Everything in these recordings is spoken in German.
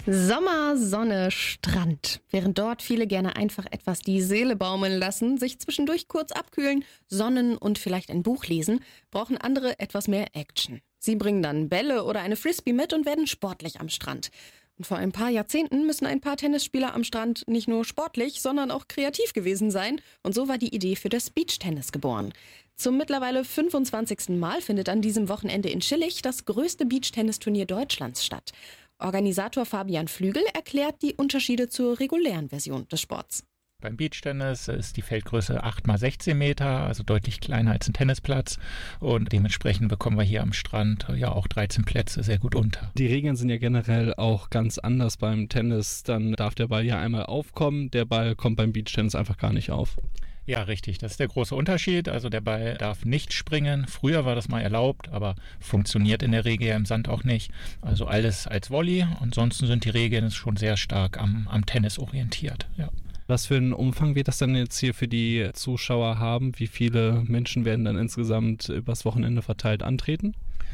Sommer, Sonne, Strand. Während dort viele gerne einfach etwas die Seele baumeln lassen, sich zwischendurch kurz abkühlen, sonnen und vielleicht ein Buch lesen, brauchen andere etwas mehr Action. Sie bringen dann Bälle oder eine Frisbee mit und werden sportlich am Strand. Und vor ein paar Jahrzehnten müssen ein paar Tennisspieler am Strand nicht nur sportlich, sondern auch kreativ gewesen sein. Und so war die Idee für das Beachtennis geboren. Zum mittlerweile 25. Mal findet an diesem Wochenende in Schillig das größte Beachtennisturnier Deutschlands statt. Organisator Fabian Flügel erklärt die Unterschiede zur regulären Version des Sports. Beim Beachtennis ist die Feldgröße 8x16 Meter, also deutlich kleiner als ein Tennisplatz. Und dementsprechend bekommen wir hier am Strand ja auch 13 Plätze sehr gut unter. Die Regeln sind ja generell auch ganz anders beim Tennis. Dann darf der Ball ja einmal aufkommen. Der Ball kommt beim Beachtennis einfach gar nicht auf. Ja, richtig. Das ist der große Unterschied. Also der Ball darf nicht springen. Früher war das mal erlaubt, aber funktioniert in der Regel ja im Sand auch nicht. Also alles als Volley. Ansonsten sind die Regeln schon sehr stark am Tennis orientiert. Ja. Was für einen Umfang wird das dann jetzt hier für die Zuschauer haben? Wie viele Menschen werden dann insgesamt übers Wochenende verteilt antreten?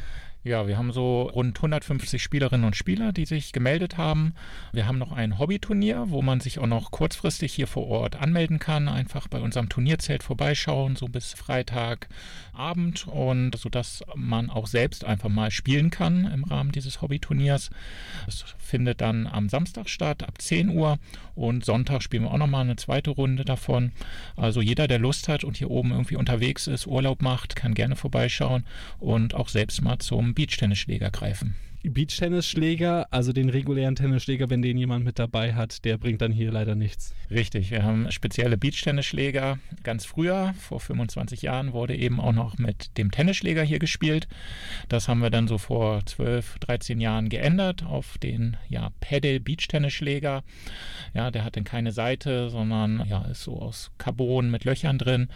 Ja, wir haben so rund 150 Spielerinnen und Spieler, die sich gemeldet haben. Wir haben noch ein Hobbyturnier, wo man sich auch noch kurzfristig hier vor Ort anmelden kann. Einfach bei unserem Turnierzelt vorbeischauen, so bis Freitagabend, und sodass man auch selbst einfach mal spielen kann im Rahmen dieses Hobbyturniers. Das findet dann am Samstag statt, ab 10 Uhr, und Sonntag spielen wir auch nochmal eine zweite Runde davon. Also jeder, der Lust hat und hier oben irgendwie unterwegs ist, Urlaub macht, kann gerne vorbeischauen und auch selbst mal zum Beachtennisschläger greifen. Beachtennisschläger, also den regulären Tennisschläger, wenn den jemand mit dabei hat, der bringt dann hier leider nichts. Richtig, wir haben spezielle Beachtennisschläger. Ganz früher, vor 25 Jahren, wurde eben auch noch mit dem Tennisschläger hier gespielt. Das haben wir dann so vor 12, 13 Jahren geändert auf den Paddle-Beachtennisschläger. Ja, der hat dann keine Seite, sondern ist so aus Carbon mit Löchern drin.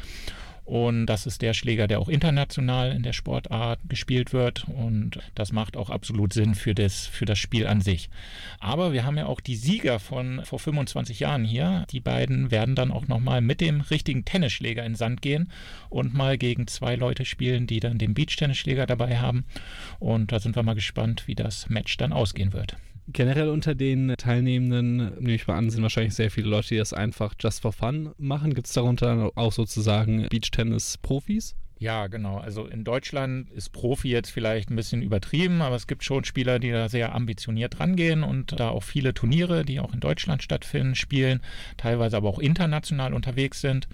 Und das ist der Schläger, der auch international in der Sportart gespielt wird. Und das macht auch absolut Sinn für das Spiel an sich. Aber wir haben ja auch die Sieger von vor 25 Jahren hier. Die beiden werden dann auch nochmal mit dem richtigen Tennisschläger in den Sand gehen und mal gegen 2 Leute spielen, die dann den Beachtennisschläger dabei haben. Und da sind wir mal gespannt, wie das Match dann ausgehen wird. Generell unter den Teilnehmenden, nehme ich mal an, sind wahrscheinlich sehr viele Leute, die das einfach just for fun machen. Gibt es darunter auch sozusagen Beachtennis-Profis? Ja, genau. Also in Deutschland ist Profi jetzt vielleicht ein bisschen übertrieben, aber es gibt schon Spieler, die da sehr ambitioniert rangehen und da auch viele Turniere, die auch in Deutschland stattfinden, spielen, teilweise aber auch international unterwegs sind.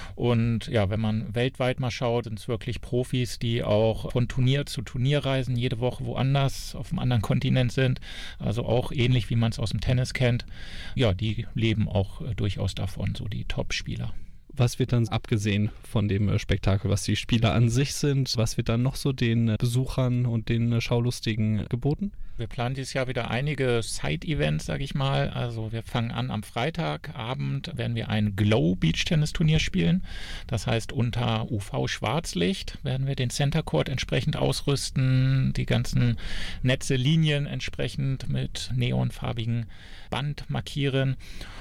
Und ja, wenn man weltweit mal schaut, sind es wirklich Profis, die auch von Turnier zu Turnier reisen, jede Woche woanders, auf einem anderen Kontinent sind. Also auch ähnlich, wie man es aus dem Tennis kennt. Ja, die leben auch durchaus davon, so die Top-Spieler. Was wird dann, abgesehen von dem Spektakel, was die Spieler an sich sind, was wird dann noch so den Besuchern und den Schaulustigen geboten? Wir planen dieses Jahr wieder einige Side-Events, sage ich mal. Also wir fangen an am Freitagabend, werden wir ein Glow-Beach-Tennis-Turnier spielen. Das heißt, unter UV-Schwarzlicht werden wir den Center Court entsprechend ausrüsten, die ganzen Netze, Linien entsprechend mit neonfarbigen Band markieren.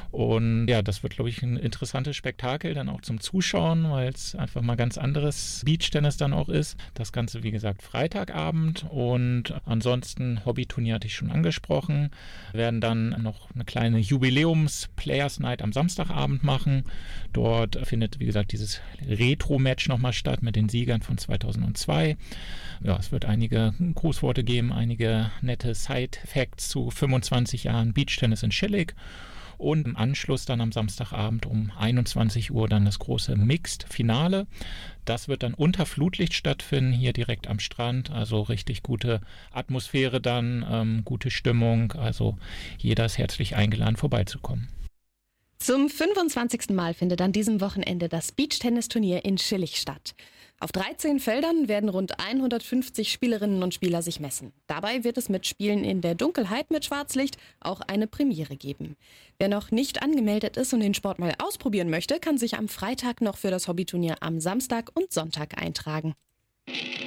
Und ja, das wird, glaube ich, ein interessantes Spektakel dann auch zum Zuschauen, weil es einfach mal ganz anderes Beachtennis dann auch ist. Das Ganze, wie gesagt, Freitagabend, und ansonsten Hobbyturnier hatte ich schon angesprochen. Wir werden dann noch eine kleine Jubiläums-Players Night am Samstagabend machen. Dort findet, wie gesagt, dieses Retro-Match nochmal statt mit den Siegern von 2002. Ja, es wird einige Grußworte geben, einige nette Side-Facts zu 25 Jahren Beachtennis in Schillig. Und im Anschluss dann am Samstagabend um 21 Uhr dann das große Mixed-Finale. Das wird dann unter Flutlicht stattfinden, hier direkt am Strand. Also richtig gute Atmosphäre dann, gute Stimmung. Also jeder ist herzlich eingeladen, vorbeizukommen. Zum 25. Mal findet an diesem Wochenende das Beachtennisturnier in Schillig statt. Auf 13 Feldern werden rund 150 Spielerinnen und Spieler sich messen. Dabei wird es mit Spielen in der Dunkelheit mit Schwarzlicht auch eine Premiere geben. Wer noch nicht angemeldet ist und den Sport mal ausprobieren möchte, kann sich am Freitag noch für das Hobbyturnier am Samstag und Sonntag eintragen.